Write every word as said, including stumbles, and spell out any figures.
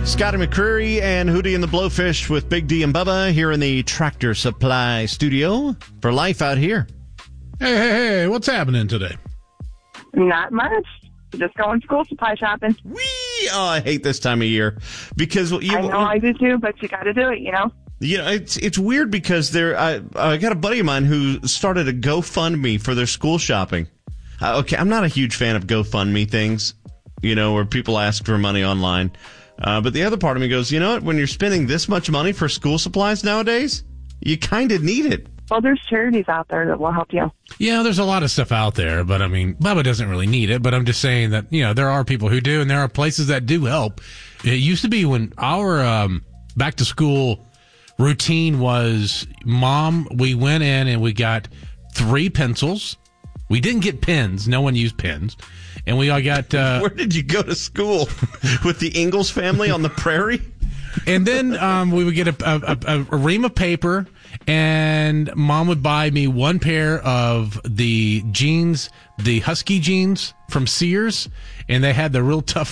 Scotty McCreery and Hootie and the Blowfish with Big D and Bubba here in the Tractor Supply studio for Life Out Here. Hey, hey, hey, what's happening today? Not much. Just going school supply shopping. Whee! Oh, I hate this time of year because you. I know I do too, but you got to do it, you know. You know, it's it's weird because there. I I got a buddy of mine who started a GoFundMe for their school shopping. Uh, okay, I'm not a huge fan of GoFundMe things, you know, where people ask for money online. Uh, but the other part of me goes, you know what? When you're spending this much money for school supplies nowadays, you kind of need it. Well, there's charities out there that will help you. Yeah, there's a lot of stuff out there, but I mean, Bubba doesn't really need it, but I'm just saying that, you know, there are people who do, and there are places that do help. It used to be when our um, back to school routine was, Mom, we went in and we got three pencils. We didn't get pens. No one used pens. And we all got... Uh, Where did you go to school? With the Ingalls family on the prairie? And then um, we would get a, a, a, a ream of paper, and Mom would buy me one pair of the jeans, the Husky jeans from Sears, and they had the real tough